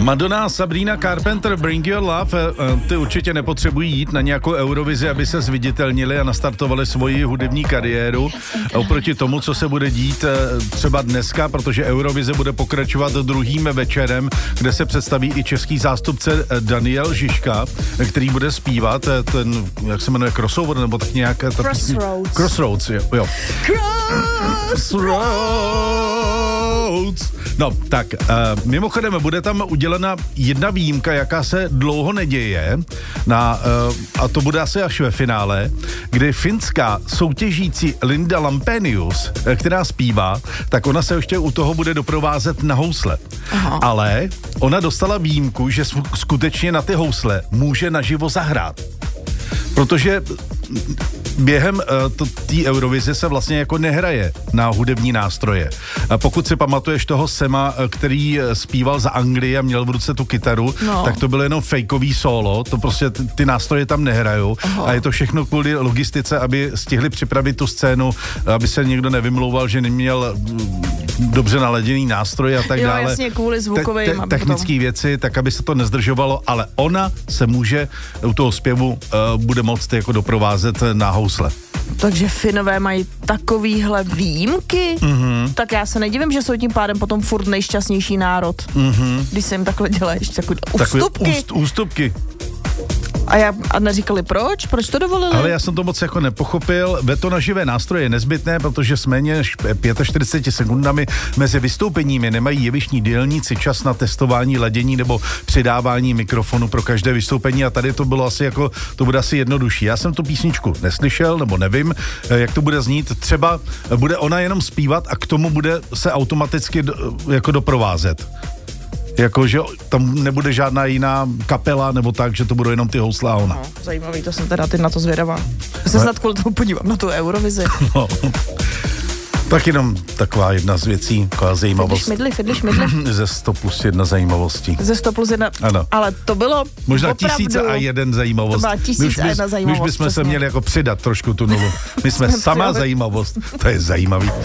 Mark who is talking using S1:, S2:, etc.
S1: Madonna, Sabrina Carpenter, Bring Your Love, ty určitě nepotřebují jít na nějakou Eurovizi, aby se zviditelnili a nastartovali svoji hudební kariéru. Oproti tomu, co se bude dít třeba dneska, protože Eurovize bude pokračovat druhým večerem, kde se představí i český zástupce Daniel Žižka, který bude zpívat ten, jak se jmenuje, crossover, nebo tak nějak... Crossroads, jo. Crossroads. No, tak, mimochodem bude tam udělena jedna výjimka, jaká se dlouho neděje, a to bude asi až ve finále, kdy finská soutěžící Linda Lampenius, která zpívá, tak ona se ještě u toho bude doprovázet na housle. Aha. Ale ona dostala výjimku, že skutečně na ty housle může naživo zahrát. Protože během té Eurovize se vlastně jako nehraje na hudební nástroje. Pokud si pamatuješ toho Sema, který zpíval za Anglii a měl v ruce tu kytaru, tak to bylo jenom fejkový solo, to prostě ty nástroje tam nehrajou. Aha. A je to všechno kvůli logistice, aby stihli připravit tu scénu, aby se někdo nevymlouval, že neměl dobře naladěný nástroj a tak dále.
S2: Jo, jasně, kvůli zvukovým.
S1: Technické věci, tak aby se to nezdržovalo, ale ona se může u toho zpěvu bude moct jako doprovázet na housle.
S2: Takže Finové mají takovýhle výjimky? Mm-hmm. Tak já se nedivím, že jsou tím pádem potom furt nejšťastnější národ. Mm-hmm. Když se jim takhle dělají ještě ústupky.
S1: Ústupky.
S2: A neříkali proč? Proč to dovolili?
S1: Ale já jsem to moc jako nepochopil. Veto na živé nástroje je nezbytné, protože s méně než 45 sekundami mezi vystoupeními nemají jevištní dělníci čas na testování ladění nebo přidávání mikrofonu pro každé vystoupení a tady to bylo asi jako, to bude asi jednodušší. Já jsem tu písničku neslyšel, nebo nevím, jak to bude znít. Třeba bude ona jenom zpívat a k tomu bude se automaticky jako doprovázet. Jako, že tam nebude žádná jiná kapela, nebo tak, že to budou jenom ty housle a ona.
S2: No, zajímavý, to jsem teda teď na to zvědavá. Se snad kvůli tomu podívám na tu Eurovizi.
S1: No. Tak jenom taková jedna z věcí, taková zajímavost.
S2: Fidli.
S1: Ze 100 plus 1 zajímavosti.
S2: Ze 100 plus 1,
S1: ano.
S2: Ale to bylo
S1: možná
S2: opravdu...
S1: 1001 zajímavost.
S2: To byla 1001 zajímavost.
S1: My už bychom se měli jako přidat trošku tu nulu. My jsme sama zajímavost. To je zajímavý.